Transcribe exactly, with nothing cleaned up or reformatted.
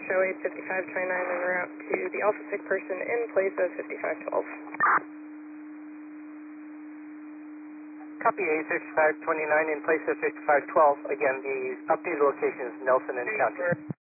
show eight fifty-five twenty-nine en route to the Alpha sick person in place of fifty-five twelve. Copy eight fifty-five twenty-nine in place of fifty-five twelve. Again, the updated location is Nelson and County.